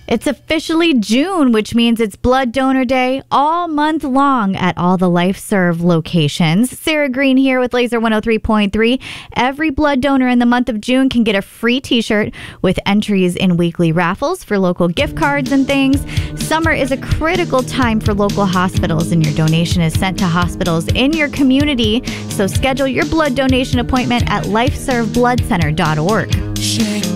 It's officially June, which means it's Blood Donor Day all month long at all the LifeServe locations. Sarah Green here with Laser 103.3. Every blood donor in the month of June can get a free t-shirt with entries in weekly raffles for local gift cards and things. Summer is a critical time for local hospitals, and your donation is sent to hospitals in your community. So schedule your blood donation appointment at lifeservebloodcenter.org. Shake